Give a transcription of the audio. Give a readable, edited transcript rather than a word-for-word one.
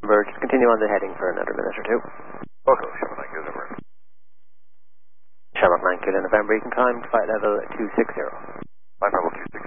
Just continue on the heading for another minute or two. Echo, Shamrock 9 Kilo November. Shamrock 9 Kilo November, you can climb to flight level 260. Flight level 260.